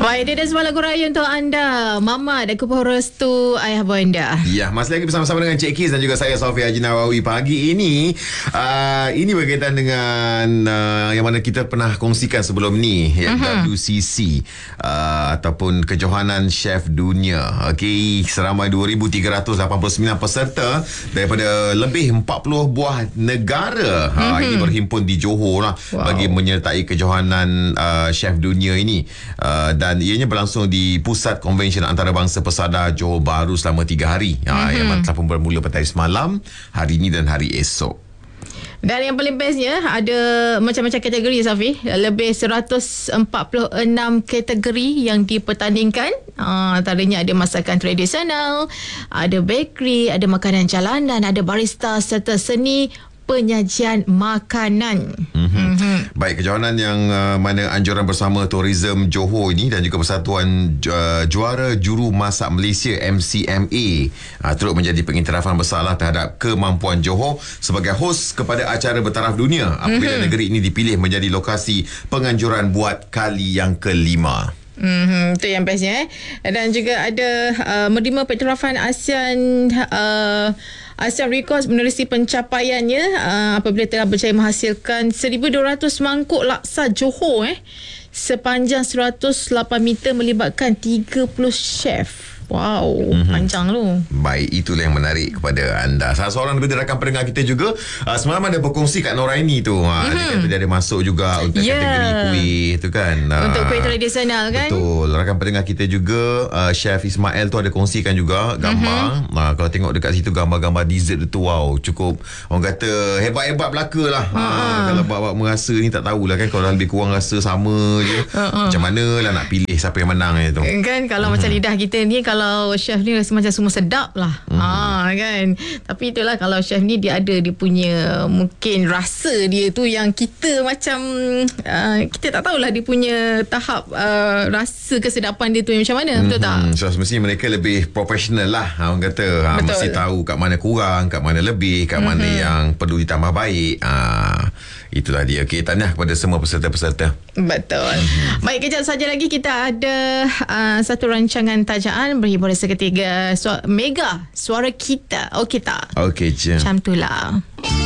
Baik, dia dah sebuah lagu raya untuk anda, Mama dan Kupah Restu Ayah Bonda. Ya, masih lagi bersama-sama dengan Cik Kiz dan juga saya Sofi Haji Nawawi. Pagi ini ini berkaitan dengan yang mana kita pernah kongsikan sebelum ni, WCC ataupun Kejohanan Chef Dunia. Okey, seramai 2,389 peserta daripada lebih 40 buah negara ini berhimpun di Johor lah bagi menyertai Kejohanan Chef Dunia ini. Dan ianya berlangsung di Pusat Konvensyen Antarabangsa Persada Johor Bahru selama 3 hari. Yang telah pun bermula pada hari semalam, hari ini dan hari esok. Dan yang paling bestnya, ada macam-macam kategori, Safi. Lebih 146 kategori yang dipertandingkan. Antaranya ada masakan tradisional, ada bakery, ada makanan jalanan, ada barista serta seni penyajian makanan. Baik, kejohanan yang mana anjuran bersama Tourism Johor ini dan juga Persatuan Juara Juru Masak Malaysia MCMA turut menjadi pengiktirafan besarlah terhadap kemampuan Johor sebagai hos kepada acara bertaraf dunia apabila negeri ini dipilih menjadi lokasi penganjuran buat kali yang kelima. Itu yang bestnya. Dan juga ada menerima pengiktirafan ASEAN Records menerusi pencapaiannya apabila telah berjaya menghasilkan 1,200 mangkuk laksa Johor sepanjang 108 meter melibatkan 30 chef. Wow, panjang tu. Baik, itulah yang menarik kepada anda. Salah seorang daripada rakan pendengar kita juga semalam ada berkongsi kat Noraini tu. Dia kata dia ada masuk juga untuk kategori kuih tu kan. Untuk kuih tradisional kan. Betul. Rakan pendengar kita juga Chef Ismail tu ada kongsikan juga gambar. Kalau tengok dekat situ gambar-gambar dessert tu, wow, cukup orang kata hebat-hebat belaka lah. Kalau buat merasa ni tak tahulah kan, kalau lebih kurang rasa sama je. Macam mana lah nak pilih siapa yang menang tu. Kan kalau macam lidah kita ni, kalau chef ni rasa macam semua sedap lah. Kan. Tapi itulah, kalau chef ni dia ada dia punya mungkin rasa dia tu yang kita macam kita tak tahulah dia punya tahap rasa kesedapan dia tu yang macam mana. Betul tak? So semestinya mereka lebih profesional lah. Orang kata mesti tahu kat mana kurang, kat mana lebih, kat mana yang perlu ditambah baik. Itulah dia. Okey, tahniah kepada semua peserta-peserta. Betul. Baik, kejap saja lagi kita ada satu rancangan tajaan berhibur seketika. Mega Suara Kita. Okey tak? Okey je. Macam tu lah.